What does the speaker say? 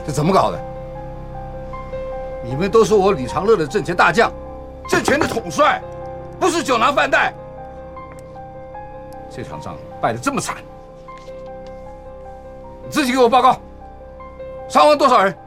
这怎么搞的？你们都是我李长乐的阵前大将，政权的统帅，不是酒囊饭袋。这场仗败得这么惨，你自己给我报告，伤亡多少人？